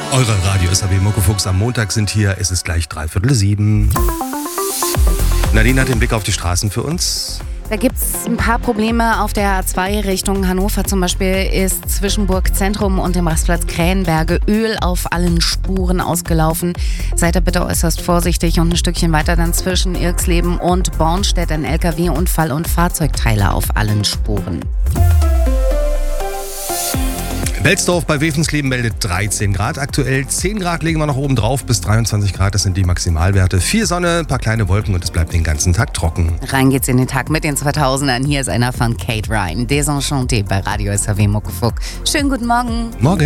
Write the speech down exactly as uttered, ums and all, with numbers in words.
Eure Radio S A B Muckefuchs am Montag sind hier. Es ist gleich dreiviertel sieben. Nadine hat den Blick auf die Straßen für uns. Da gibt es ein paar Probleme auf der A zwei Richtung Hannover. Zum Beispiel ist zwischen Burg Zentrum und dem Rastplatz Krähenberge Öl auf allen Spuren ausgelaufen. Seid da bitte äußerst vorsichtig und ein Stückchen weiter dann zwischen Irxleben und Bornstedt ein L K W-Unfall und Fahrzeugteile auf allen Spuren. Welsdorf bei Wefensleben meldet dreizehn Grad. Aktuell zehn Grad legen wir noch oben drauf, bis dreiundzwanzig Grad, das sind die Maximalwerte. Viel Sonne, ein paar kleine Wolken und es bleibt den ganzen Tag trocken. Rein geht's in den Tag mit den zweitausendern. Hier ist einer von Kate Ryan. Desenchanté bei Radio S A W Muckefuck. Schönen guten Morgen. Morgen.